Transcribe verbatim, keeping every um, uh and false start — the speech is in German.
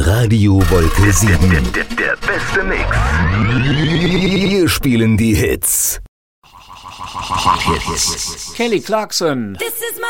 Radio Wolke sieben. Der, der, der beste Mix. Wir spielen die Hits. Kelly Clarkson.